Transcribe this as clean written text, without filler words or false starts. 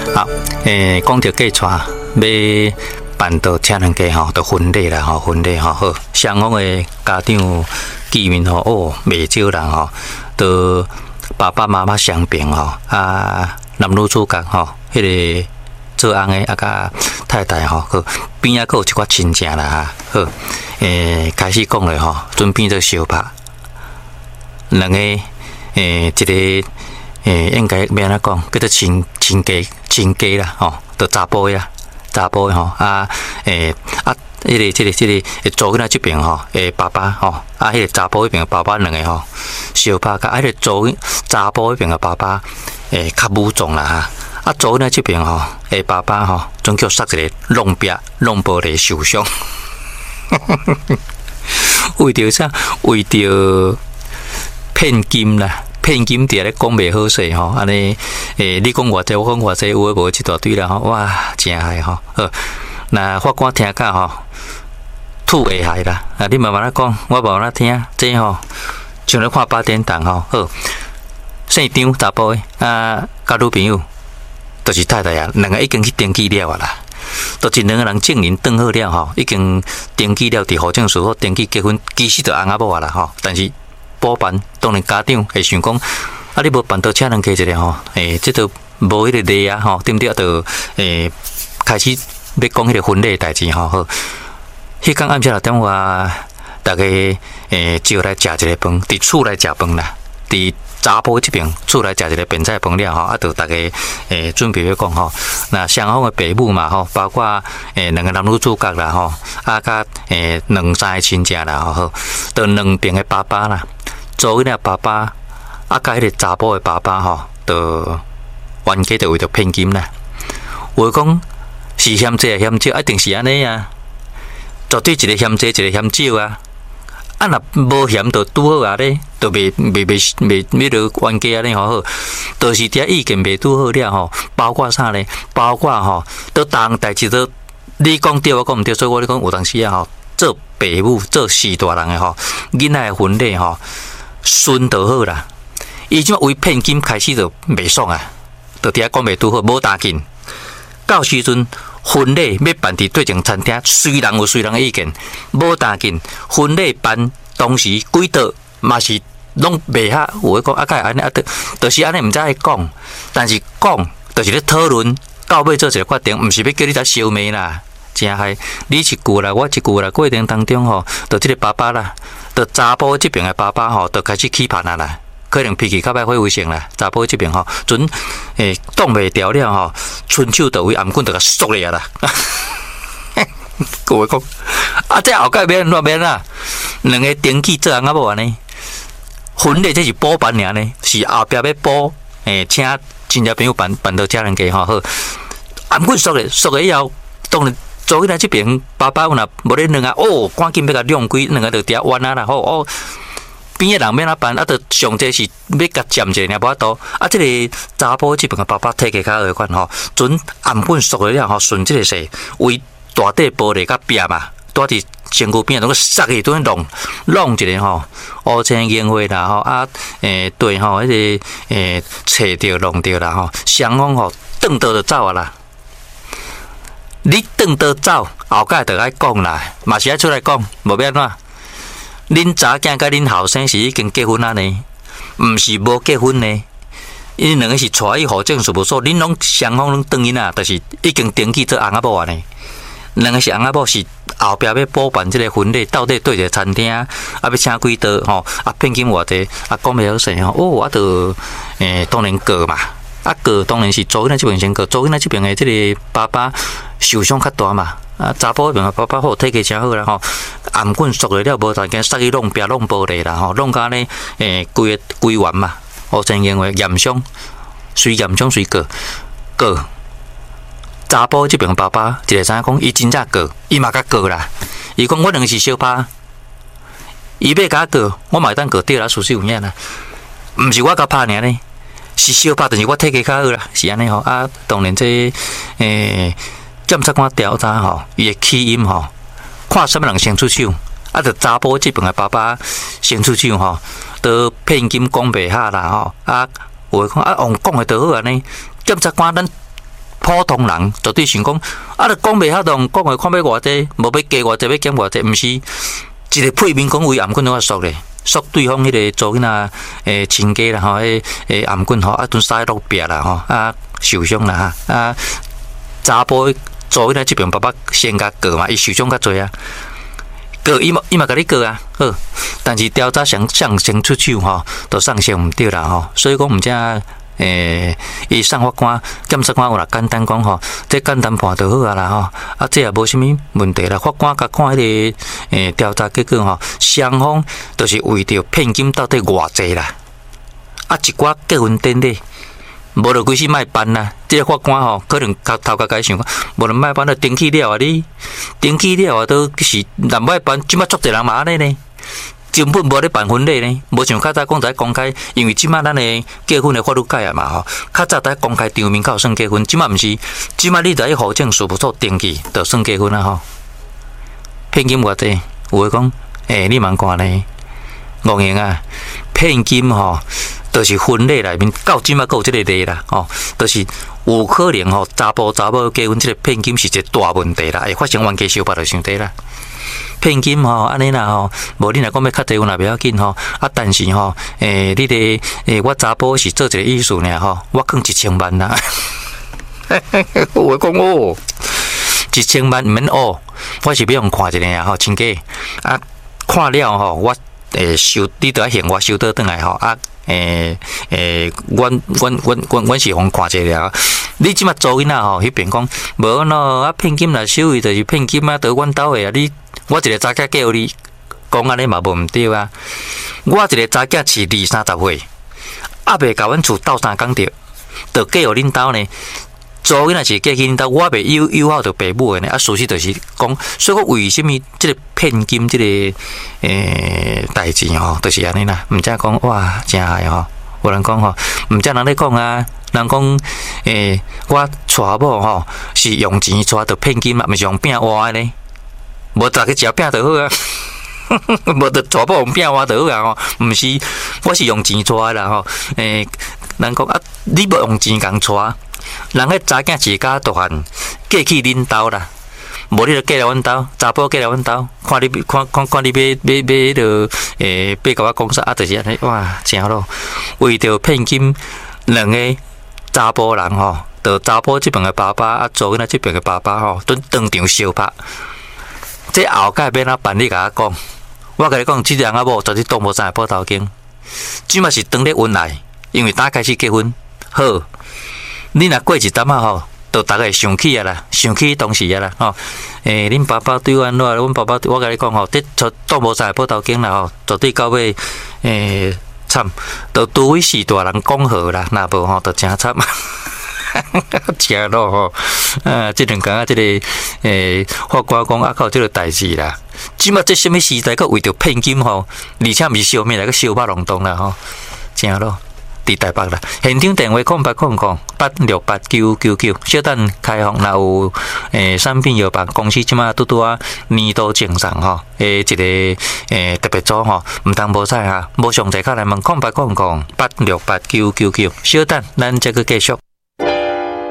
好，讲到嫁娶，要办到车辆家吼，到婚礼啦吼，婚礼吼好，双方的家长见面吼，哦，袂少人吼，都爸爸妈妈相并吼，啊，男女主角吼，迄个做翁的啊，甲太太吼，佮边仔佮有一寡亲戚啦，好，开始讲咧吼，准备做相拍，两个一个。应该要安怎讲？叫做亲家啦，吼，就查甫呀，查甫吼啊，迄个做囡仔这边吼，爸爸吼，啊，迄个查甫迄边爸爸两个吼，相拍甲，迄个做查甫迄边的爸爸，较武壮啦哈，啊，做囡仔这边吼，爸爸吼，总叫杀一个弄壁弄玻璃受伤，为着啥？为着骗金啦。骗金伫咧讲袂好势吼，安尼你讲偌济，我讲偌济，有诶无一大堆啦吼，哇，真害吼。那法官听甲吼，吐会害啦。啊，你慢慢仔讲，我慢慢仔听，这吼像咧看8点档吼，好，姓张查甫诶，啊，甲女朋友，就是太太啊，两个已经去登记了啦。就是两个人证人登好了吼，已经登记了，伫户政事务所登记结婚，其实就翁仔某啊啦吼，但是。补办当然家长会想讲，啊你无办到车辆家一个吼，这都无迄个礼啊吼，对不对？就开始要讲迄个婚礼代志吼。好，迄天暗时6点外，大家招来食一个饭，伫厝来食饭啦，伫查甫这边厝来食一个便菜饭了吼，啊，就大家准备要讲吼，那双方的爸母嘛吼，包括两个男女主角啦吼，啊甲两三个亲戚啦吼，就两边的爸爸啦。做囡仔爸爸，啊，甲迄个查甫的爸爸吼，就冤家就为着骗金啦。话讲是嫌这嫌少，一定是安尼啊。绝对一个嫌这，一个嫌少啊。啊，若无嫌就拄好啊咧，就袂要冤家安尼好，就是伫意见袂拄好了吼。包括啥咧？包括吼，都当代志都你讲对，我讲毋对，所以我咧讲有当时啊吼，做爸母做四大人的吼，囡仔的婚礼吼。顺就好啦，伊即为骗金开始就袂爽啊，就伫遐讲袂拄好，无打紧。到时阵婚礼要办伫对前餐厅，随人有随人的意见，无打紧。婚礼办当时几道嘛是拢袂遐，有诶讲啊，甲安尼啊，就是安尼毋知爱讲，但是讲就是咧讨论，到尾做一个决定，毋是要叫你来消灭啦。真害，你一句啦，我一句啦，过程当中吼，就即个爸爸啦。就查甫这边的爸爸吼，就开始起叛啊啦，可能脾气较歹火为性啦。查甫这边吼，准挡袂掉了吼，伸手就为颔棍就甲缩咧啦。各位讲，啊，这后盖免乱免啦，两个登记做翁仔某安尼，婚礼这是补办尔呢，是后壁要补请亲戚朋友办到家人家吼好，颔棍缩咧以后，当然。做起来这边爸爸有若无咧两个哦，赶紧要甲晾几两个就伫弯啊啦吼哦，边个人要哪办啊？就上济是要甲占一个尔无法度啊！这个查甫这边个爸爸体格较好款吼，准颔棍缩了吼，顺这个势为大底玻璃甲壁嘛，带伫身躯边，拢个塞去都弄一个吼，乌青烟花啦吼啊对吼，迄个找着弄着啦吼，双方吼转倒就走啊啦。你转倒走，后盖就爱讲啦，嘛是爱出来讲，无变怎？恁查囝甲恁后生是已经结婚啊呢，毋是无结婚呢。因两个是带去户政事务所，恁拢双方拢转因啊，就是已经登记做翁仔某啊呢。两个是翁仔某，是后壁要补办这个婚礼，到底对一个餐厅啊，要请几道吼，啊聘金偌济，啊讲袂好势吼，哦，啊就当然过嘛。啊，个当然是做囡仔这边先过，做囡仔这边的这个爸爸受伤较大嘛。啊，查甫那边的爸爸好体格真好啦吼，颔棍缩了无但见塞去弄壁弄玻璃啦吼，弄到呢规完嘛，乌青烟花严伤，随严伤随过。查甫这边的爸爸一个知影讲，伊真正过，伊嘛甲过啦。伊讲我两个是相拍，伊要甲过，我嘛会当过对啦，事实有影啦，毋是我甲拍尔呢。是相拍，但是我体格较好啦，是安尼吼。啊，当然这检察官调查吼，伊的起因吼，看什么人先出手，啊，就查甫这边的爸爸先出手吼，都骗金讲袂下啦吼。啊，有讲啊，用讲的就好安尼。检察官咱普通人绝对想讲，啊，你讲袂晓动，讲话看要偌济，无要加偌济，要减偌济，毋是一个配面讲为颔棍都较俗咧，俗对方迄个做囡仔亲家啦吼，颔棍吼，啊，顿塞落壁啦吼，啊，受伤啦哈，啊，查甫做囡仔即边爸爸先甲过嘛，伊受伤较济啊。过伊嘛甲你过啊，好，但是调查上先出手吼，都上线毋对啦吼，所以讲毋正伊上法官、检察官有啦简单讲吼，这简单判就好啊啦吼，啊这也无啥物问题啦。法官甲看迄个调查结果吼，双方都是为着骗金到底偌济啦，啊一寡结婚典礼。无就规世卖办啦，这个法官吼，可能头壳解想，无就卖办了，登记了啊！你登记了啊，都是难卖办，即摆足侪人嘛安尼呢。根本无咧办婚礼呢，无像较早讲在公开，因为即摆咱的结婚的法律改啊嘛吼，较早在公开场面才有算结婚，即摆毋是，即摆你在户政事务所登记就算结婚啊吼。骗金偌济，有诶讲，你茫看呢？吴英啊，骗金吼。就是婚礼内面到即摆还有即个例啦，吼，就是有可能吼，查甫结婚即个骗金是一个大问题啦，会发生冤家相报就伤低啦。骗金吼，安尼啦吼，无你若讲要较济，我也袂要紧吼，啊，但是吼，你个我查甫是做一个意思尔吼，我放1000万啦，我讲哦，1000万毋免哦，我是要用看一下吼，亲家啊，看了吼，我收你都要嫌我收倒转来吼啊。阮是互看一下。你即马做囡仔吼，迄边讲无喏，啊骗金啦，收伊就是骗金啊，倒阮兜诶啊。我一个查囝叫你讲安尼嘛无毋对啊。我一个查囝饲20-30岁，还袂甲阮厝斗3工着，就嫁互恁兜呢。做囡仔是嫁去恁兜，我袂友好着爸母诶呢。啊，事实就是讲，所以讲为什么即个骗金即个代志吼，就是安尼啦。毋则讲哇，真害吼。有人讲吼，毋则人咧讲啊，人讲我娶某吼是用钱娶着骗金嘛，毋是用饼换诶呢。无逐个食饼就好啊。无得娶某用饼换就好啊吼，毋是，我是用钱娶啦吼。人讲啊，你无用钱共娶。人迄查囝自家大汉嫁去恁兜啦，无你就嫁来阮兜，查甫嫁来阮兜，看你你要着要甲我讲啥啊？就是安尼哇，正咯，为着骗金，两个查甫人吼，着查甫这边的爸爸啊，做囡仔这边的爸爸吼，都当场相拍。这后盖要哪办？你甲我讲，我甲你讲，这两个某就是东无山报头经，即嘛是当咧恩爱，因为打开始结婚好。你若过一阵啊吼，就大概想起啊啦，想起当时啊啦吼。恁爸爸对我安怎？阮爸爸我甲你讲吼，这倒无啥报头经啦吼，绝对到尾惨，就除非是大人讲好啦，若无吼，就真惨。真咯吼，这两工这个法官讲啊，靠这个代志啦。即马这什么时代，佮为着骗金吼，而且毋是烧面来个烧肉隆冬啦吼，真咯。伫台北啦，现场电话0800-868-999，小等开放，若有产品药房公司即马拄啊年度奖赏吼，一个特别组吼，毋通无彩哈，无详细较来问0800-868-999，小等咱再去继续。